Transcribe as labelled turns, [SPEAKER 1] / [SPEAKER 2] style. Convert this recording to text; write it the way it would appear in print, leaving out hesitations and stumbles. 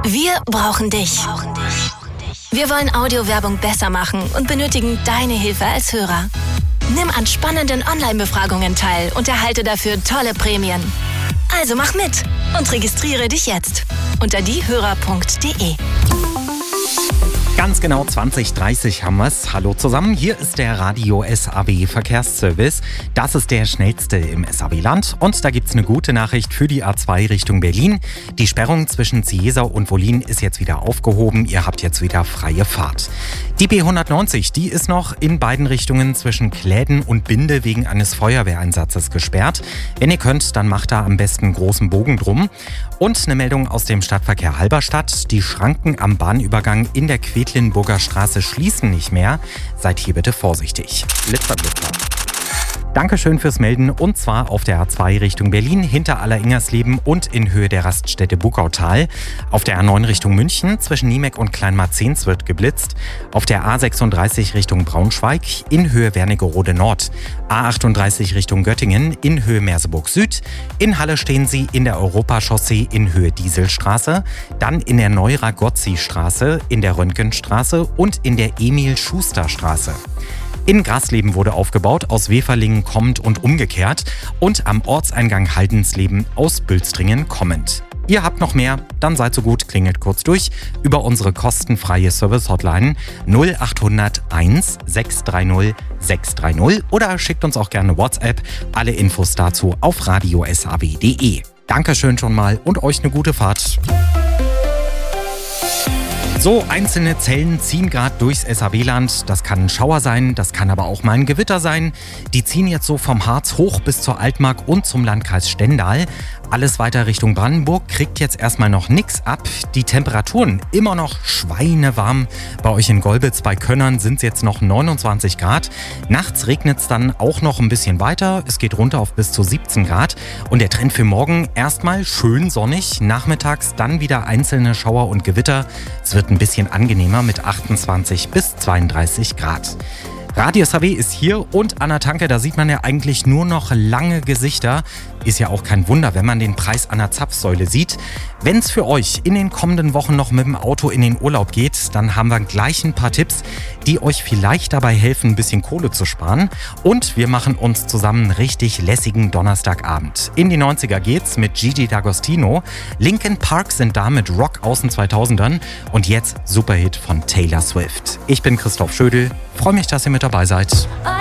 [SPEAKER 1] Wir brauchen dich. Wir wollen Audiowerbung besser machen und benötigen deine Hilfe als Hörer. Nimm an spannenden Online-Befragungen teil und erhalte dafür tolle Prämien. Also mach mit und registriere dich jetzt unter diehörer.de.
[SPEAKER 2] Ganz genau 20:30 haben wir es. Hallo zusammen, hier ist der Radio SAW Verkehrsservice. Das ist der schnellste im SAW-Land und da gibt's eine gute Nachricht für die A2 Richtung Berlin. Die Sperrung zwischen Ciesa und Wollin ist jetzt wieder aufgehoben. Ihr habt jetzt wieder freie Fahrt. Die B190, die ist noch in beiden Richtungen zwischen Kläden und Binde wegen eines Feuerwehreinsatzes gesperrt. Wenn ihr könnt, dann macht da am besten einen großen Bogen drum. Und eine Meldung aus dem Stadtverkehr Halberstadt. Die Schranken am Bahnübergang in der Quedlinburger Straße schließen nicht mehr. Seid hier bitte vorsichtig. Blitzer. Dankeschön fürs Melden und zwar auf der A2 Richtung Berlin hinter Alleringersleben und in Höhe der Raststätte Buckautal. Auf der A9 Richtung München zwischen Niemek und Kleinmarzens wird geblitzt. Auf der A36 Richtung Braunschweig in Höhe Wernigerode Nord. A38 Richtung Göttingen in Höhe Merseburg Süd. In Halle stehen Sie in der Europachaussee in Höhe Dieselstraße. Dann in der Neura-Gozzi-Straße, in der Röntgenstraße und in der Emil-Schuster-Straße. In Grasleben wurde aufgebaut, aus Weferlingen kommend und umgekehrt und am Ortseingang Haldensleben aus Bülstringen kommend. Ihr habt noch mehr? Dann seid so gut, klingelt kurz durch über unsere kostenfreie Service-Hotline 0800 1 630 630 oder schickt uns auch gerne WhatsApp. Alle Infos dazu auf radiosaw.de. Dankeschön schon mal und euch eine gute Fahrt. So, einzelne Zellen ziehen gerade durchs SAW-Land. Das kann ein Schauer sein, das kann aber auch mal ein Gewitter sein. Die ziehen jetzt so vom Harz hoch bis zur Altmark und zum Landkreis Stendal. Alles weiter Richtung Brandenburg kriegt jetzt erstmal noch nichts ab. Die Temperaturen immer noch schweinewarm. Bei euch in Golbitz bei Könnern sind es jetzt noch 29 Grad. Nachts regnet es dann auch noch ein bisschen weiter. Es geht runter auf bis zu 17 Grad. Und der Trend für morgen erstmal schön sonnig. Nachmittags dann wieder einzelne Schauer und Gewitter. Es wird ein bisschen angenehmer mit 28 bis 32 Grad. Radio SAW ist hier und an der Tanke, da sieht man ja eigentlich nur noch lange Gesichter. Ist ja auch kein Wunder, wenn man den Preis an der Zapfsäule sieht. Wenn es für euch in den kommenden Wochen noch mit dem Auto in den Urlaub geht, dann haben wir gleich ein paar Tipps, die euch vielleicht dabei helfen, ein bisschen Kohle zu sparen. Und wir machen uns zusammen einen richtig lässigen Donnerstagabend. In die 90er geht's mit Gigi D'Agostino. Linkin Park sind da mit Rock aus den 2000ern und jetzt Superhit von Taylor Swift. Ich bin Christoph Schödel. Freue mich, dass ihr mit dabei seid.